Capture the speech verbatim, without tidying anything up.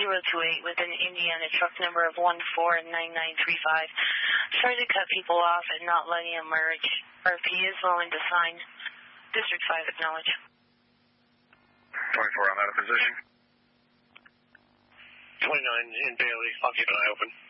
zero two eight with an Indiana truck number of one four nine nine three five. Sorry to cut people off and not letting them merge. R P is willing to sign. District five, acknowledge. twenty-four, I'm out of position. twenty-nine in Bailey. I'll keep an eye open.